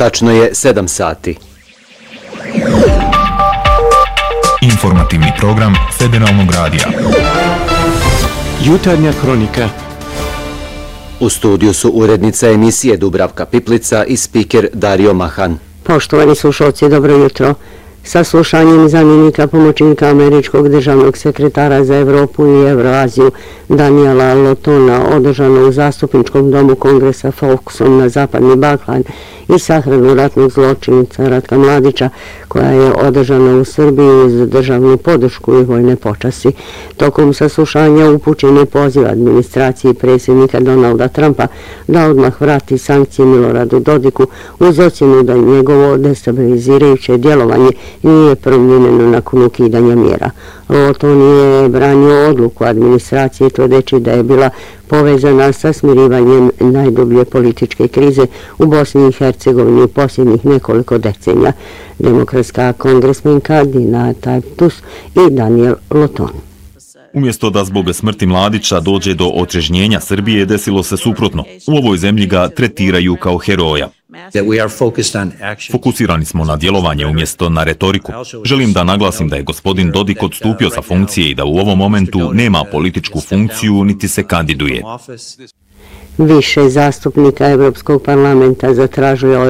Tačno je 7 sati. Informativni program Federalnog radija. Jutarnja kronika. U studiju su urednica emisije Dubravka Piplica i spiker Dario Mahan. Poštovani slušalci, dobro jutro. Saslušanjem zamjenika pomoćnika američkog državnog sekretara za Evropu i Evroaziju Daniela Lotona održano u zastupničkom domu Kongresa fokusom na Zapadni Balkan i sahranu ratnog zločinca Ratka Mladića, koja je održana u Srbiji uz državnu podršku i vojne počasti. Tokom saslušanja upućen je poziv administraciji predsjednika Donalda Trumpa da odmah vrati sankcije Miloradu Dodiku uz ocjenu da njegovo destabilizirajuće djelovanje nije promijenjeno nakon ukidanja mjera. Loton je branio odluku administracije tvrdeći da je bila povezana sa smirivanjem najdublje političke krize u Bosni i Hercegovini u posljednjih nekoliko decenija. Demokratska kongresmenka Dina Tajtus i Daniel Loton. Umjesto da zbog smrti Mladića dođe do otrežnjenja Srbije, desilo se suprotno. U ovoj zemlji ga tretiraju kao heroja. Fokusirani smo na djelovanje umjesto na retoriku. Želim da naglasim da je gospodin Dodik odstupio sa funkcije i da u ovom momentu nema političku funkciju niti se kandiduje. Više zastupnika Evropskog parlamenta zatražuje